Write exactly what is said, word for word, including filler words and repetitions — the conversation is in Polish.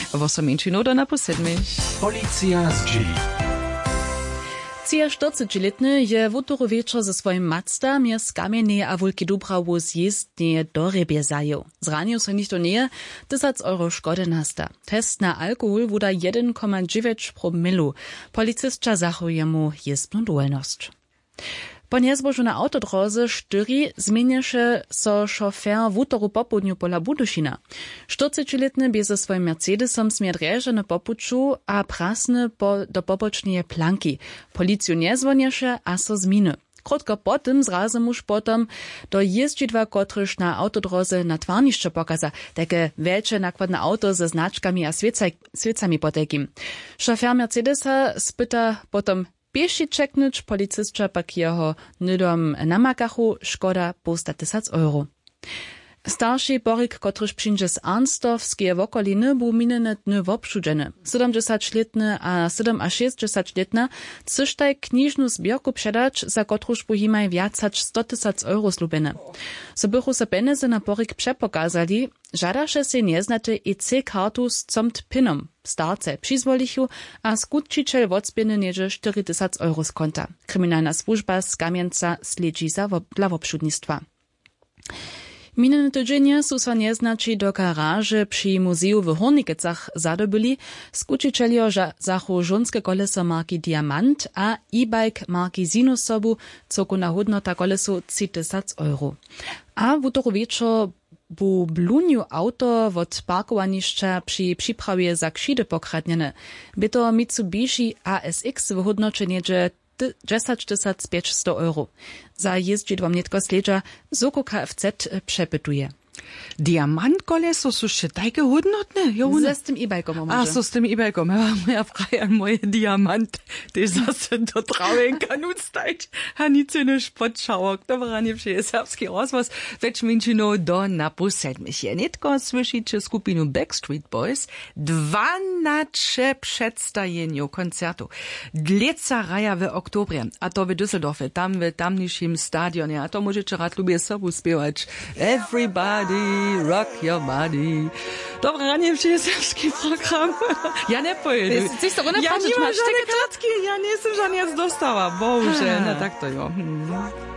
osiem minut na po siedmich. Policja z G. trzydziestoletny je wuturu wieczor ze swoim Mazda mir z Kamiennej a Wulki Dubrawu zjezdnie do Rebiezają. Zranił so nicht do nie, tysac euro szkody nasta. Test na alkohol wuda jeden przecinek dziewięć promila. Policystka zachuje mu jezdną duelność. Po niezbożu na autodroze štyri zmieniaše so šofér wutoru popudniu pola Budyšina. czterdziestoletny bie ze swoim Mercedesom smjedreže na popuču a prasne po, do pobočnije planki. Policiju niezvoniaše a so zminy. Krótko potem zrazu muž potom do jeździdła, kotryż na autodroze na twarniszcze pokaza, takie wielkie nakładne auto ze znaczkami a świecami potekim. Šofér Mercedesa spyta potom pieši čeknąć, policystka pak jeho nydom namakachu, szkoda półsta tysac euro. Starszy Borik, kotryż przyjdzie z Arnstorfskie wokoliny, był minene dny wobszudzeny. siedemdziesięcioletny a siedem a sześćdziesięcioletna cysztaj kniżnu zbierku przedać, za kotryż buhimaj wiacać sto tysac euro slubene. So bychu se penezy na Borik przepokazali, żadaše se nieznate E C-kartu z comt pinom. Starce przyzwolichu, a skutčiciel wodspieny nieže cztery tysiące euro z konta. Kryminalna służba z Kamieńca sledzi za dla wobszudnictwa. Minulý tydzień su so nieznači do garaže przy muzeju w Hornikecach zadobyli, skutčitelio zachu żonskie koleso marki Diamant a e-bike marki Sinusobu, cokuna hodnota kolesu trzy tysiące euro. A w utoru wieczor bu bluniu auto wot parkowanišća przy przyprawie za kšidy pokradnjene. By to Mitsubishi A S X w hodnocie niedzie dziesięć tysięcy pięćset euro. Za jeździdłom netko sledża Soko K F Z przepytuje. Diamant koleso su še tajke hodnotne? Ze z tym e-bajkom A, so z tym e-bajkom. Ja mam ja frei an moje Diamant. Die zase do trauen kanut stajć. Hanice ne spotschauer. Dobra, nie przy serbski rozwas. Već minčino do napu sedmich. Je netko słyšicie skupinu Backstreet Boys. Dwanacze przedstajenju koncertu. Dleca raja w oktobrze. A to w Düsseldorfie. Tam w tamniejszym stadionie. A to możecie rad lubię sobu śpiewać. Everybody rock your body. Dobra, ranie przy serbski program. Ja nie pojedę. Chcesz to Ja nie mam żadne klatki. Ja nie jestem żadne dostała. Boże, no tak to jo. Hmm.